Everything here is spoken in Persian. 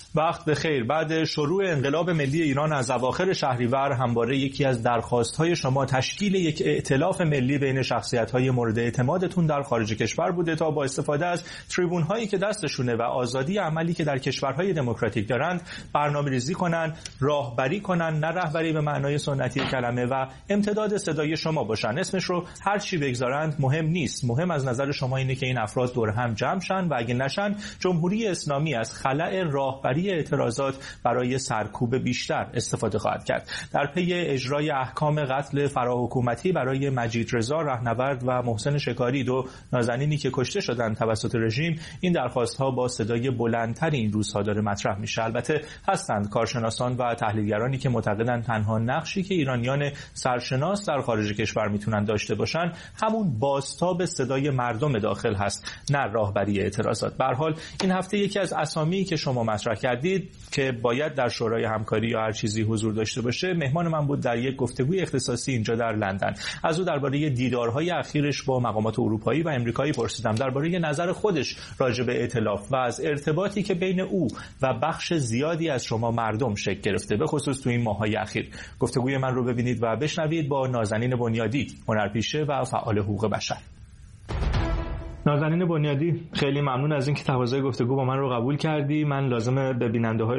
وقت بخیر. بعد شروع انقلاب ملی ایران از اواخر شهریور همواره یکی از درخواست‌های شما تشکیل یک ائتلاف ملی بین شخصیت‌های مورد اعتمادتون در خارج کشور بوده تا با استفاده از تریبون‌هایی که دستشونه و آزادی عملی که در کشورهای دموکراتیک دارند برنامه‌ریزی کنن، راهبری کنن، نه رهبری به معنای سنتی کلمه، و امتداد صدای شما باشن. اسمش رو هر چی بگذارند مهم نیست. مهم از نظر شما اینه که این افراد دور هم جمع شن و اگه نشن جمهوری اسلامی از خلأ راهبری اعتراضات برای سرکوب بیشتر استفاده خواهد کرد. در پی اجرای احکام قتل فراحکومتی برای مجید رضا رهنورد و محسن شکاری، دو نازنینی که کشته شدند توسط رژیم، این درخواست‌ها با صدای بلندتر این روزها داره مطرح میشه. البته هستند کارشناسان و تحلیلگرانی که معتقدند تنها نقشی که ایرانیان سرشناس در خارج کشور میتونن داشته باشن همون بازتاب صدای مردم داخل هست، نه راهبری اعتراضات. به هر حال این هفته یکی از اسامی که شما مطرح کردید که باید در شورای همکاری یا هر چیزی حضور داشته باشه، مهمان من بود در یک گفتگوی اختصاصی اینجا در لندن. از او درباره دیدارهای اخیرش با مقامات اروپایی و آمریکایی پرسیدم، درباره نظر خودش راجع به ائتلاف و از ارتباطی که بین او و بخش زیادی از شما مردم شکل گرفته، به خصوص تو این ماه‌های اخیر. گفتگوی من رو ببینید و بشنوید با نازنین بنیادی، هنرپیشه و فعال حقوق بشر. نازنین بنیادی، خیلی ممنون از اینکه تقاضای گفتگو با من رو قبول کردی. من لازمه به بیننده‌های